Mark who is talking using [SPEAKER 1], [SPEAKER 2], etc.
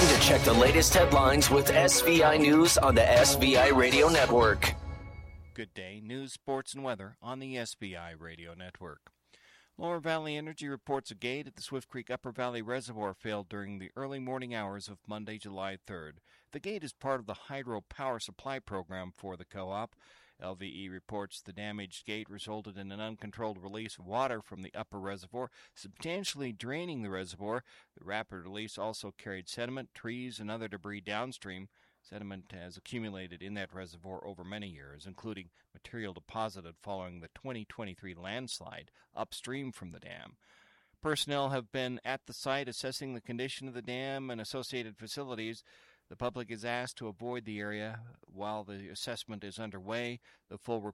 [SPEAKER 1] Time to check the latest headlines with SVI News on the SVI Radio Network.
[SPEAKER 2] Good day. News, sports, and weather on the SVI Radio Network. Lower Valley Energy reports a gate at the Swift Creek Upper Valley Reservoir failed during the early morning hours of Monday, July 3rd. The gate is part of the hydro power supply program for the co-op. LVE reports the damaged gate resulted in an uncontrolled release of water from the upper reservoir, substantially draining the reservoir. The rapid release also carried sediment, trees, and other debris downstream. Sediment has accumulated in that reservoir over many years, including material deposited following the 2023 landslide upstream from the dam. Personnel have been at the site assessing the condition of the dam and associated facilities. The public is asked to avoid the area while the assessment is underway. The full report